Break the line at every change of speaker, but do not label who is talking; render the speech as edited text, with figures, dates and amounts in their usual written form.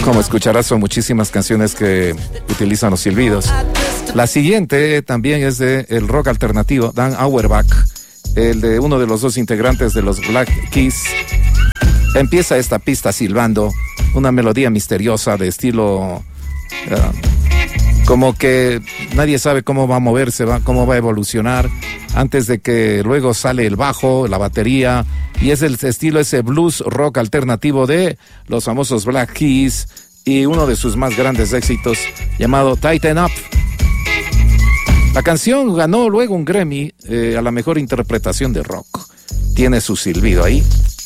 Como escucharás, son muchísimas canciones que utilizan los silbidos. La siguiente también es de el rock alternativo, Dan Auerbach, el de uno de los dos integrantes de los Black Keys. Empieza esta pista silbando, una melodía misteriosa de estilo como que nadie sabe cómo va a moverse, cómo va a evolucionar, antes de que luego sale el bajo, la batería, y es el estilo ese blues rock alternativo de los famosos Black Keys y uno de sus más grandes éxitos llamado Tighten Up. La canción ganó luego un Grammy a la mejor interpretación de rock. Tiene su silbido ahí.